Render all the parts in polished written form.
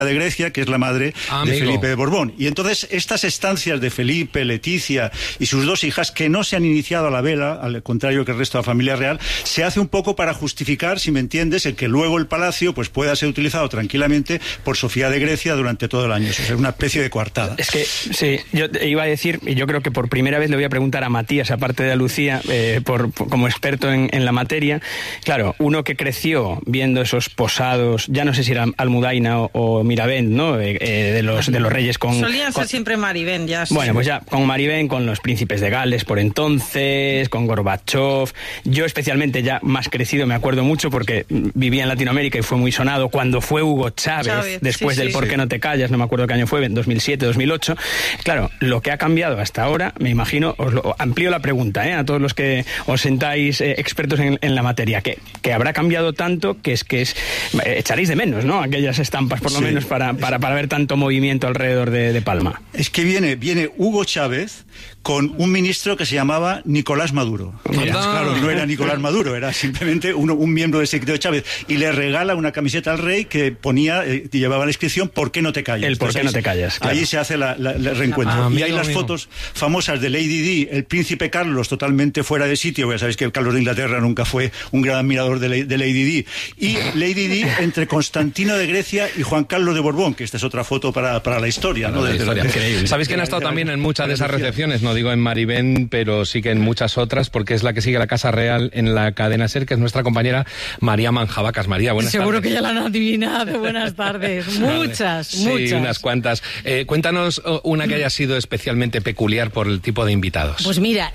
de Grecia, que es la madre de Felipe de Borbón. Y entonces estas estancias de Felipe, Leticia y sus dos hijas, que no se han iniciado a la vela, al contrario que el resto de la familia real, se hace un poco para justificar, si me entiendes, el que luego el palacio pues pueda ser utilizado tranquilamente por Sofía de Grecia durante todo el año. Eso es una especie de coartada. Es que, sí, yo iba a decir, y yo creo que por primera vez le voy a preguntar a Matías, aparte de a Lucía, como experto en la materia. Claro, uno que creció viendo esos posados, ya no sé si era Almudaina o Mirabent, ¿no? De los reyes con... Solían ser siempre Marivent, ya. Bueno, pues ya, con Marivent, con los príncipes de Gales por entonces, con Gorbachev. Yo especialmente ya más crecido me acuerdo mucho porque vivía en Latinoamérica y fue muy sonado cuando fue Hugo Chávez después del ¿Por qué no te callas? No me acuerdo qué año fue, en 2007, 2008. Claro, lo que ha cambiado hasta ahora, me imagino, amplío la pregunta, a todos los que os sentáis expertos en la materia, que habrá cambiado tanto que echaréis de menos, ¿no? Aquellas estampas, por lo menos, para ver tanto movimiento alrededor de Palma. Es que viene Hugo Chávez con un ministro que se llamaba Nicolás Maduro. Claro, no era Nicolás Maduro, era simplemente un miembro del secreto de Chávez. Y le regala una camiseta al rey que ponía, llevaba la inscripción ¿Por qué no te callas? ¿Por qué no te callas? Claro. Ahí se hace el reencuentro. Y hay las fotos famosas de Lady Di, el príncipe Carlos, totalmente fuera de sitio. Ya sabéis que Carlos de Inglaterra nunca fue un gran admirador de Lady Di. Y Lady Di entre Constantino de Grecia y Juan Carlos de Borbón, que esta es otra foto para la historia, ¿no? Increíble. ¿Sabéis quién ha estado también en muchas de esas recepciones? No digo en Marivent, pero sí que en muchas otras, porque es la que sigue la Casa Real en la cadena SER, que es nuestra compañera María Manjabacas. María, buenas tardes. Seguro que ya la han adivinado. Buenas tardes. Muchas. Sí, unas cuantas. Cuéntanos una que haya sido especialmente peculiar por el tipo de invitados. Pues mira,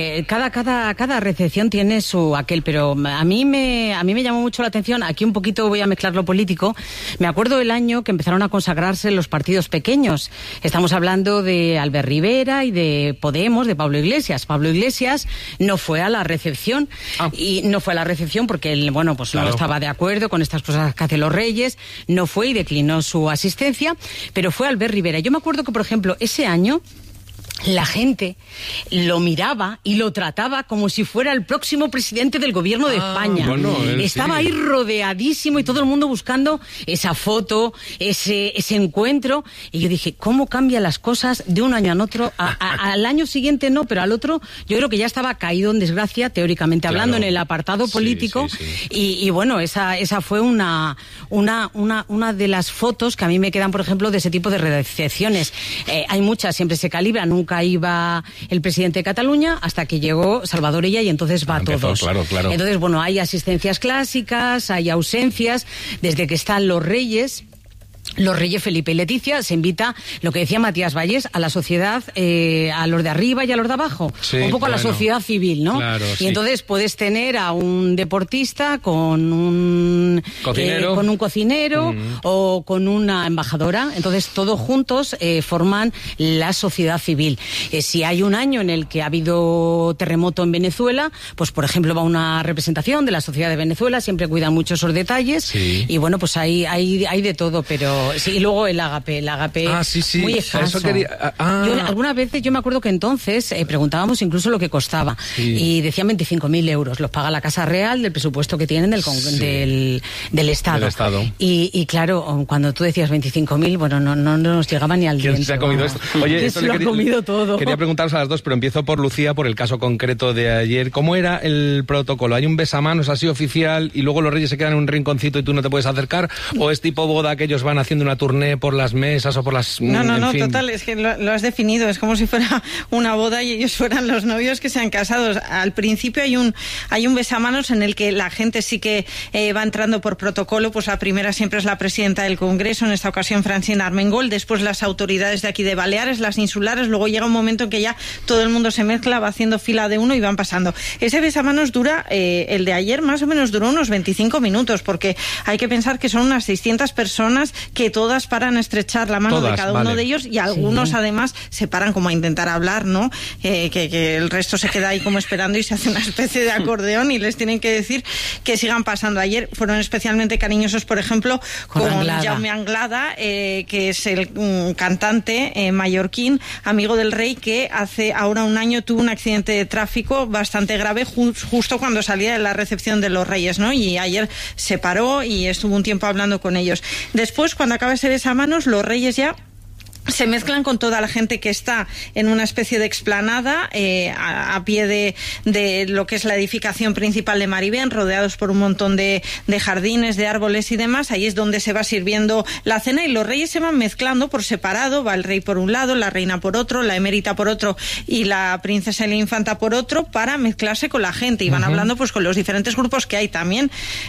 cada recepción tiene su aquel, pero a mí me llamó mucho la atención. Aquí un poquito voy a mezclar lo político. Me acuerdo del año que empezaron a consagrarse los partidos pequeños. Estamos hablando de Albert Rivera y de Podemos, de Pablo Iglesias. Pablo Iglesias no fue a la recepción y no fue a la recepción porque él, pues no estaba de acuerdo con estas cosas que hacen los reyes, no fue y declinó su asistencia, pero fue Albert Rivera. Yo me acuerdo que, por ejemplo, ese año la gente lo miraba y lo trataba como si fuera el próximo presidente del gobierno de España. Estaba ahí rodeadísimo y todo el mundo buscando esa foto, ese encuentro. Y yo dije, ¿cómo cambian las cosas de un año a otro? Al año siguiente no, pero al otro yo creo que ya estaba caído en desgracia, teóricamente hablando, en el apartado político. Y bueno, esa fue una de las fotos que a mí me quedan, por ejemplo, de ese tipo de recepciones. Hay muchas, siempre se calibran, nunca iba el presidente de Cataluña hasta que llegó Salvador Illa y entonces va a todos. Claro. Entonces, hay asistencias clásicas, hay ausencias, desde que están los reyes Felipe y Leticia, se invita, lo que decía Matías Valles, a la sociedad, a los de arriba y a los de abajo, un poco a la sociedad civil, ¿no? Claro, y entonces puedes tener a un deportista con un cocinero o con una embajadora, entonces todos juntos forman la sociedad civil. Si hay un año en el que ha habido terremoto en Venezuela, pues por ejemplo va una representación de la sociedad de Venezuela, siempre cuidan mucho esos detalles, y pues hay de todo, pero sí, y luego el ágape muy escaso. Algunas veces yo me acuerdo que entonces preguntábamos incluso lo que costaba y decían 25.000 euros, los paga la Casa Real del presupuesto que tienen del Estado. Y claro, cuando tú decías 25.000, no nos llegaba ni al diente. ¿Quién se ha comido esto? Oye, esto lo ha comido todo. Quería preguntaros a las dos, pero empiezo por Lucía, por el caso concreto de ayer. ¿Cómo era el protocolo? ¿Hay un besamanos así oficial y luego los reyes se quedan en un rinconcito y tú no te puedes acercar? ¿O es tipo boda que ellos van haciendo una tournée por las mesas o por las... No, total, es que lo has definido, es como si fuera una boda y ellos fueran los novios que se han casado. Al principio hay un besamanos en el que la gente sí que va entrando por protocolo, pues la primera siempre es la presidenta del Congreso, en esta ocasión Francina Armengol, después las autoridades de aquí de Baleares, las insulares, luego llega un momento en que ya todo el mundo se mezcla, va haciendo fila de uno y van pasando. Ese besamanos dura, el de ayer más o menos duró unos 25 minutos, porque hay que pensar que son unas 600 personas que todas paran a estrechar la mano de cada uno de ellos y algunos además se paran como a intentar hablar, ¿no? Que el resto se queda ahí como esperando y se hace una especie de acordeón y les tienen que decir que sigan pasando. Ayer fueron especialmente cariñosos, por ejemplo, con Jaume Anglada, que es el cantante mallorquín, amigo del rey, que hace ahora un año tuvo un accidente de tráfico bastante grave justo cuando salía de la recepción de los reyes, ¿no? Y ayer se paró y estuvo un tiempo hablando con ellos. Después, cuando acaba ese besamanos, los reyes ya se mezclan con toda la gente que está en una especie de explanada a pie de lo que es la edificación principal de Maribén, rodeados por un montón de jardines, de árboles y demás. Ahí es donde se va sirviendo la cena y los reyes se van mezclando por separado. Va el rey por un lado, la reina por otro, la emérita por otro y la princesa y la infanta por otro, para mezclarse con la gente, y van hablando pues con los diferentes grupos que hay. También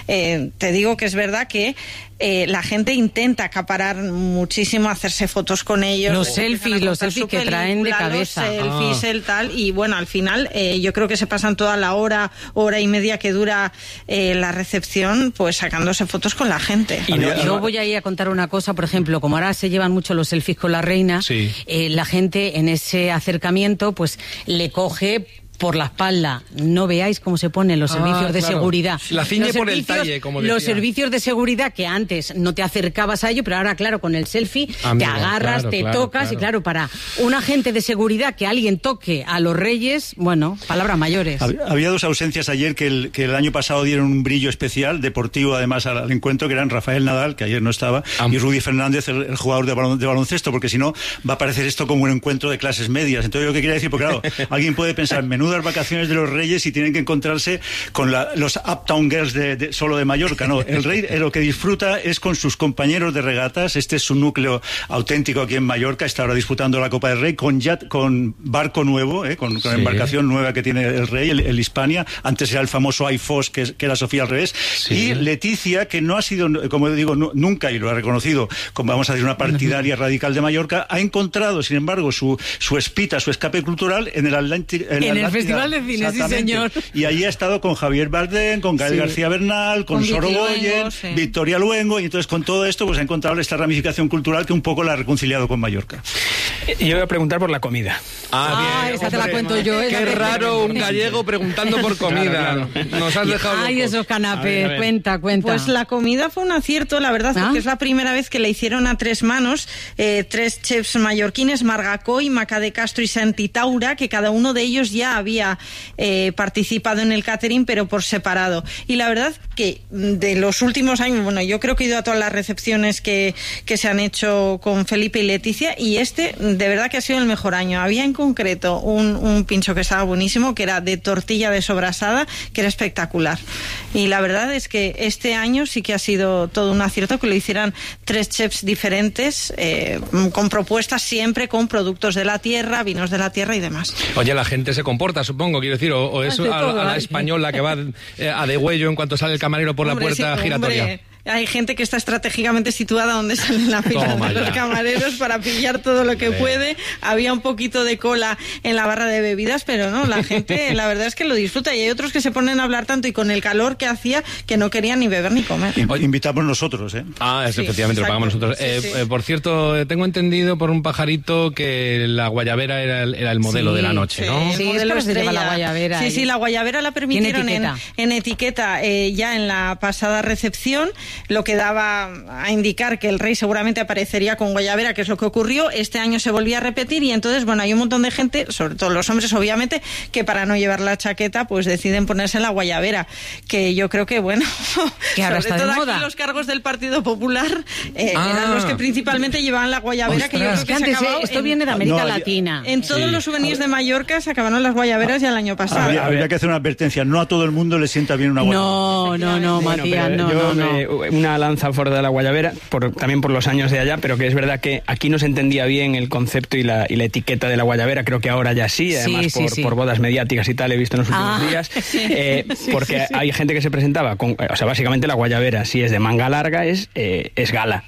te digo que es verdad que la gente intenta acaparar muchísimo, hacerse fotos con ellos. Los selfies que traen de cabeza. Los selfies, el tal. Y bueno, al final yo creo que se pasan toda la hora y media que dura la recepción, pues sacándose fotos con la gente. Y yo voy ahí a contar una cosa, por ejemplo, como ahora se llevan mucho los selfies con la reina, la gente en ese acercamiento pues le coge por la espalda. No veáis cómo se ponen los servicios de seguridad. La ciñe por el talle, como decía. Los servicios de seguridad que antes no te acercabas a ello, pero ahora, claro, con el selfie te agarras, tocas, y claro, para un agente de seguridad que alguien toque a los reyes, bueno, palabras mayores. Había dos ausencias ayer que el año pasado dieron un brillo especial, deportivo además al encuentro, que eran Rafael Nadal, que ayer no estaba, y Rudy Fernández, el jugador de baloncesto, porque si no va a parecer esto como un encuentro de clases medias. Entonces, yo lo que quería decir, porque claro, alguien puede pensar, menudas vacaciones de los reyes y tienen que encontrarse con los Uptown Girls solo de Mallorca. No, el rey lo que disfruta es con sus compañeros de regatas. Este es su núcleo auténtico aquí en Mallorca. Está ahora disputando la Copa del Rey con barco nuevo, con embarcación nueva que tiene el rey, el Hispania. Antes era el famoso iFos, que era Sofía al revés. Y Leticia, que no ha sido, como digo, nunca, y lo ha reconocido, como vamos a decir, una partidaria radical de Mallorca, ha encontrado, sin embargo, su espita, su escape cultural en el Atlántico. Festival de Cine, sí señor. Y allí ha estado con Javier Bardem, con Gael García Bernal, con Sorogoyen, Victoria Luengo, y entonces con todo esto pues ha encontrado esta ramificación cultural que un poco la ha reconciliado con Mallorca. Yo voy a preguntar por la comida. Bien, esa te la cuento yo. Qué raro un gallego preguntando por comida. Claro. Nos has dejado locos. Esos canapés, cuenta. Pues la comida fue un acierto, la verdad, porque es la primera vez que la hicieron a tres manos, tres chefs mallorquines, Marga Coy, Maca de Castro y Santi Taura, que cada uno de ellos ya había participado en el catering, pero por separado. Y la verdad que de los últimos años, bueno, yo creo que he ido a todas las recepciones que se han hecho con Felipe y Leticia, y de verdad que ha sido el mejor año. Había en concreto un pincho que estaba buenísimo, que era de tortilla de sobrasada, que era espectacular. Y la verdad es que este año sí que ha sido todo un acierto que lo hicieran tres chefs diferentes, con propuestas siempre con productos de la tierra, vinos de la tierra y demás. Oye, la gente se comporta, supongo, quiero decir, o es a la española que va a degüello en cuanto sale el camarero por la puerta giratoria. Hay gente que está estratégicamente situada donde salen la fila de los camareros para pillar todo lo que puede. Había un poquito de cola en la barra de bebidas, pero no, la gente la verdad es que lo disfruta, y hay otros que se ponen a hablar tanto y con el calor que hacía que no querían ni beber ni comer. Invitamos nosotros, efectivamente, lo pagamos nosotros. Por cierto, tengo entendido por un pajarito que la guayabera era el modelo de la noche, ¿no? Sí, es que se lleva la guayabera. Sí, la guayabera la permitieron en etiqueta ya en la pasada recepción, lo que daba a indicar que el rey seguramente aparecería con guayabera, que es lo que ocurrió. Este año se volvía a repetir, y entonces, bueno, hay un montón de gente, sobre todo los hombres, obviamente, que para no llevar la chaqueta, pues deciden ponerse la guayabera, que yo creo que, bueno, que ahora sobre todo aquí los cargos del Partido Popular eran los que principalmente llevaban la guayabera. Ostras, que yo creo que antes esto viene de América Latina. En todos los souvenirs de Mallorca se acabaron las guayaberas ya el año pasado. Habría que hacer una advertencia, no a todo el mundo le sienta bien una guayabera. No, Matías, no. Una lanza fuera de la guayabera, también por los años de allá, pero que es verdad que aquí no se entendía bien el concepto y la etiqueta de la guayabera. Creo que ahora ya sí, además por bodas mediáticas y tal, he visto en los últimos días, porque hay gente que se presentaba con, básicamente la guayabera, si es de manga larga, es gala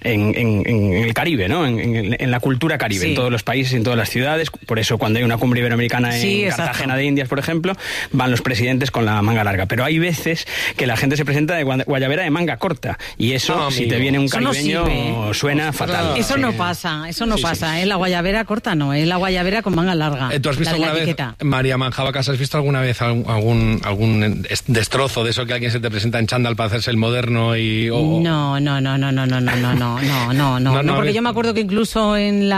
en el Caribe, ¿no? En la cultura caribe, en todos los países, en todas las ciudades. Por eso cuando hay una cumbre iberoamericana en Cartagena de Indias, por ejemplo, van los presidentes con la manga larga. Pero hay veces que la gente se presenta de guayabera de manga corta, y eso, si te viene un caribeño, suena fatal. Eso no pasa, La guayabera corta no, es la guayabera con manga larga. ¿Tú has visto alguna vez, María Manjabacas, has visto alguna vez algún destrozo de eso que alguien se te presenta en chándal para hacerse el moderno y... No, porque yo me acuerdo que incluso en la